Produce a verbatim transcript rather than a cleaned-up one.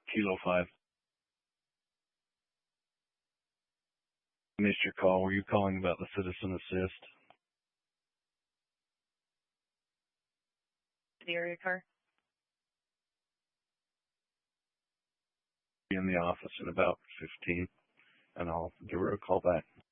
Kilo five. Missed your call. Were you calling about the citizen assist? The area car? Be in the office in about fifteen, and I'll give her a call back.